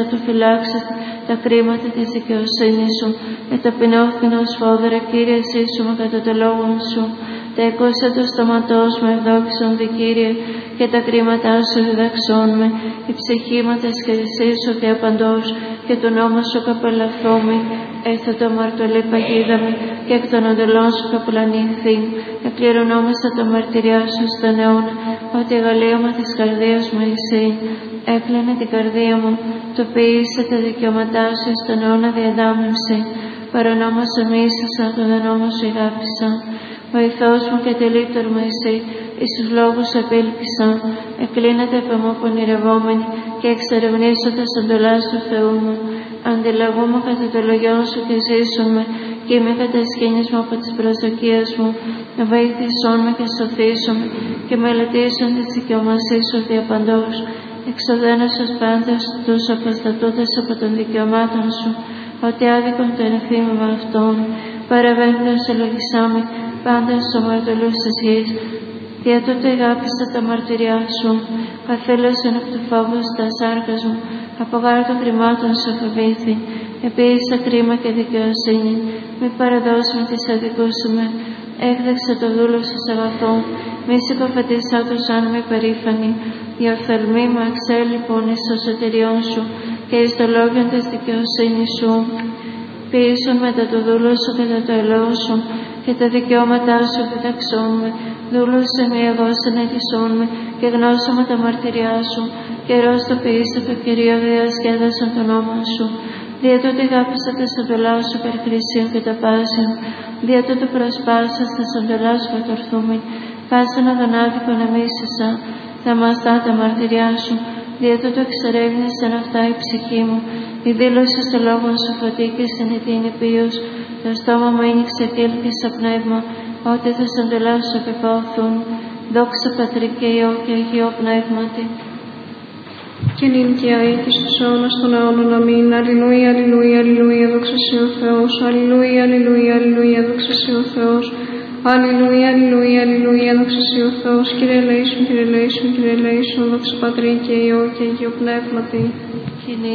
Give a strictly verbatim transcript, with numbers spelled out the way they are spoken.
του φυλάξεις τα κρίματα της δικαιοσύνης σου. Εταπεινώθηκαν ως φόδωρα, Κύριε, ζήσουμε κατά το λόγο σου. Τα εκούσα του στόματός μου ευδόξον δι, Κύριε, και τα κρίματά σου διδαξών με. Η ψυχή μου τα σχεδισίσου διαπαντός, και τον νόμο σου καπελαθώμη. Έθω το αμαρτωλή παγίδα με, και εκ των οντελών σου καπλανήθη. Εκληρονόμασα το μαρτυριά σου στον αιώνα, ότι αγαλίωμα της καρδίας μου εσύ. Έκλαινε την καρδία μου, το ποιήσε τα δικαιώματά σου στον αιώνα διαδάμευση. Παρανόμασα μίσασα, το δενόμο σου αγάπησα. Βοηθός μου και τελείπτωρ μου εσύ, εις τους λόγους απήλπισα. Εκλίνατε από μου πονηρευόμενοι, και εξερευνήσατε στον εντολάς του Θεού μου. Αντιλαγούμε κατά το λογιόν σου και ζήσουμε, και είμαι κατασχήνισμα από τις προσδοκίες μου. Βοήθησόν με και σωθήσομαι, και μελετήσον τις δικαιωμασίες σου διαπαντός. Εξοδένωσος πάντως τους αποστατούντες από των δικαιωμάτων σου, ότι άδικον το ενθύμημα αυτών. Παραβαίνοντας ελογισάμι πάντως ομαρτωλούς της γης, δια τούτο αγάπησα τα μαρτυριά σου. Καθέλωσον εκ του φόβου στα σάρκας μου, από γάρ των κρυμάτων σου φοβήθη. Επίησα κρίμα και δικαιοσύνη, μη παραδώσουμε τις αδικούσουμε. Έκδεξε το δούλο σου αγαθό, μη συκοφατήσα τους αν με περήφανη. Η οφθαλμή μου εξέλιπον εις το σωτηριόν σου, και εις το λόγιον της δικαιοσύνης σου. Ποιήσουν μετά το δούλο σου και το ελαιό σου, και τα δικαιώματά σου διδαξών με. Δούλωσε με εγώ συνέτησόν με, και γνώσαμε τα μαρτυριά σου. Καιρός το ποιήσε το Κυρίο, διασκέδασον τον νόμο σου. Δια τούτο αγάπησα τα σοντολά σου περχρήσεων και τα πάσεων. Δια τούτο προσπάσα τα σοντολά σου κατορθούμεν. Πάσαν αδονάδικον αμίσασα, θαυμαστά τα μαρτυριά σου. Δια τούτο εξερεύνησαν αυτά η ψυχή μου. Η δήλωση στο λόγο σου φωτί και συνετήν επίος. Το στόμα μου άνοιξε κέλκυσα πνεύμα, ότι τα σοντολά σου επιπόθουν. Δόξα Πατρί και Υιό και Αγίο Πνεύματι. Και νυν και αεί και στους αιώνας των αιώνων. Αμήν. Αλληλούια, αλληλούια, αλληλούια, δόξα σοι ο Θεός. Αλληλούια, αλληλούια, αλληλούια, δόξα σοι ο Θεός. Αλληλούια, αλληλούια, αλληλούια, δόξα σοι ο Θεός. Κύριε ελέησον, Κύριε ελέησον, Κύριε ελέησον, δόξα Πατρί και Υιό και Αγίο Πνεύματι.